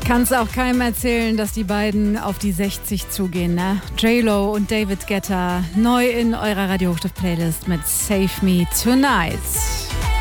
Kannst auch keinem erzählen, dass die beiden auf die 60 zugehen, ne? J-Lo und David Guetta neu in eurer Radio Hochstift Playlist mit Save Me Tonight.